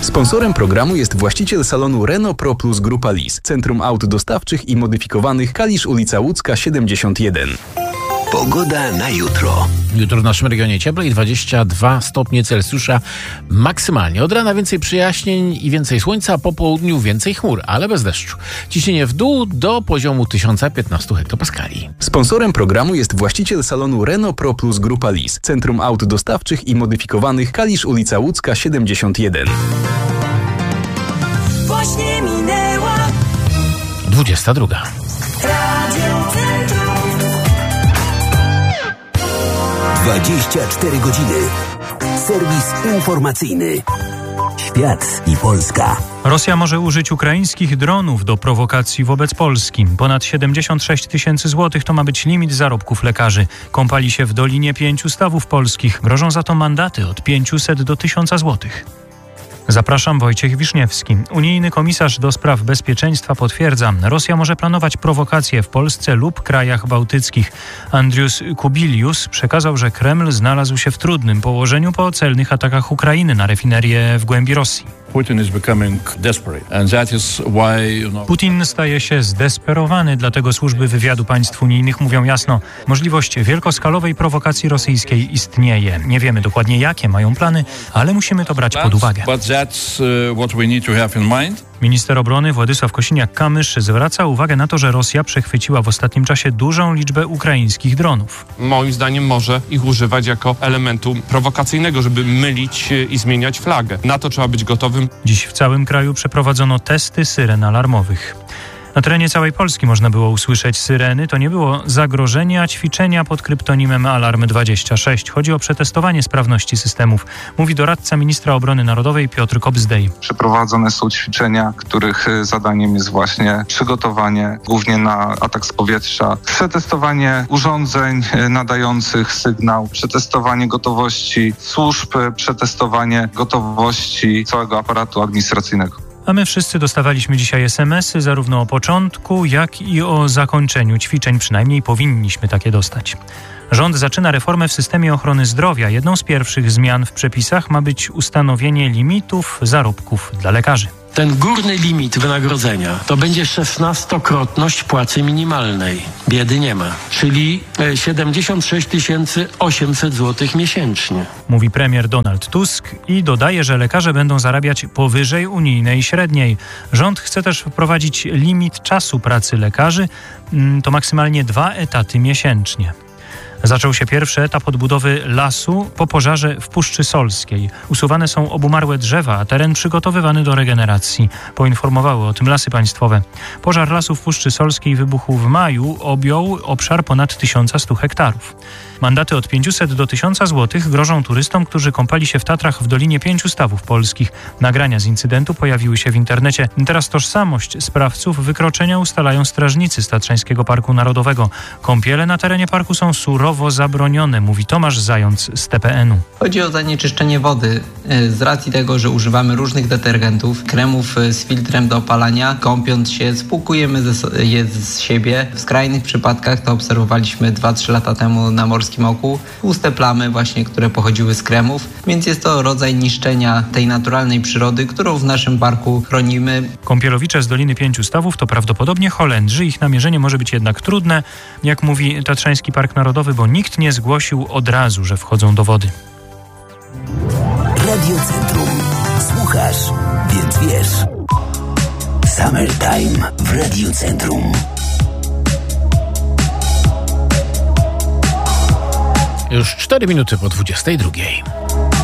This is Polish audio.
Sponsorem programu jest właściciel salonu Renault Pro Plus Grupa Lis, Centrum Aut Dostawczych i Modyfikowanych, Kalisz, ulica Łódzka 71. Pogoda na jutro. Jutro w naszym regionie cieplej, 22 stopnie Celsjusza maksymalnie. Od rana więcej przyjaśnień i więcej słońca, a po południu więcej chmur, ale bez deszczu. Ciśnienie w dół do poziomu 1015 hektopaskali. Sponsorem programu jest właściciel salonu Renault Pro Plus Grupa Lis, Centrum Aut Dostawczych i Modyfikowanych, Kalisz, ulica Łódzka 71. Właśnie minęła 22. Radio Centrum. 24 godziny. Serwis informacyjny. Świat i Polska. Rosja może użyć ukraińskich dronów do prowokacji wobec Polski. Ponad 76 tysięcy złotych to ma być limit zarobków lekarzy. Kąpali się w Dolinie 5 stawów polskich. Grożą za to mandaty od 500 do 1000 złotych. Zapraszam, Wojciech Wiszniewski. Unijny komisarz do spraw bezpieczeństwa potwierdza, Rosja może planować prowokacje w Polsce lub krajach bałtyckich. Andrius Kubilius przekazał, że Kreml znalazł się w trudnym położeniu po celnych atakach Ukrainy na rafinerię w głębi Rosji. Putin staje się zdesperowany, dlatego służby wywiadu państw unijnych mówią jasno, możliwość wielkoskalowej prowokacji rosyjskiej istnieje. Nie wiemy dokładnie, jakie mają plany, ale musimy to brać pod uwagę. Minister obrony Władysław Kosiniak-Kamysz zwraca uwagę na to, że Rosja przechwyciła w ostatnim czasie dużą liczbę ukraińskich dronów. Moim zdaniem może ich używać jako elementu prowokacyjnego, żeby mylić i zmieniać flagę. Na to trzeba być gotowym. Dziś w całym kraju przeprowadzono testy syren alarmowych. Na terenie całej Polski można było usłyszeć syreny. To nie było zagrożenie, a ćwiczenia pod kryptonimem Alarm 26. Chodzi o przetestowanie sprawności systemów, mówi doradca ministra obrony narodowej Piotr Kobzdej. Przeprowadzone są ćwiczenia, których zadaniem jest właśnie przygotowanie głównie na atak z powietrza, przetestowanie urządzeń nadających sygnał, przetestowanie gotowości służb, przetestowanie gotowości całego aparatu administracyjnego. A my wszyscy dostawaliśmy dzisiaj SMS-y zarówno o początku, jak i o zakończeniu ćwiczeń. Przynajmniej powinniśmy takie dostać. Rząd zaczyna reformę w systemie ochrony zdrowia. Jedną z pierwszych zmian w przepisach ma być ustanowienie limitów zarobków dla lekarzy. Ten górny limit wynagrodzenia to będzie 16-krotność płacy minimalnej. Biedy nie ma. Czyli 76 800 zł miesięcznie. Mówi premier Donald Tusk i dodaje, że lekarze będą zarabiać powyżej unijnej średniej. Rząd chce też wprowadzić limit czasu pracy lekarzy. To maksymalnie 2 etaty miesięcznie. Zaczął się pierwszy etap odbudowy lasu po pożarze w Puszczy Solskiej. Usuwane są obumarłe drzewa, a teren przygotowywany do regeneracji. Poinformowały o tym Lasy Państwowe. Pożar lasu w Puszczy Solskiej wybuchł w maju, objął obszar ponad 1100 hektarów. Mandaty od 500 do 1000 złotych grożą turystom, którzy kąpali się w Tatrach w Dolinie 5 stawów polskich. Nagrania z incydentu pojawiły się w internecie. Teraz tożsamość sprawców wykroczenia ustalają strażnicy z Tatrzańskiego Parku Narodowego. Kąpiele na terenie parku są surowo zabronione, mówi Tomasz Zając z TPN-u. Chodzi o zanieczyszczenie wody. Z racji tego, że używamy różnych detergentów, kremów z filtrem do opalania, kąpiąc się, spłukujemy je z siebie. W skrajnych przypadkach to obserwowaliśmy 2-3 lata temu na Morskim Oku. Tłuste plamy właśnie, które pochodziły z kremów, więc jest to rodzaj niszczenia tej naturalnej przyrody, którą w naszym parku chronimy. Kąpielowicze z Doliny 5 Stawów to prawdopodobnie Holendrzy. Ich namierzenie może być jednak trudne, jak mówi Tatrzański Park Narodowy, bo nikt nie zgłosił od razu, że wchodzą do wody. Radio Centrum. Słuchasz, więc wiesz. Summertime w Radio Centrum. Już 4 minuty po 22.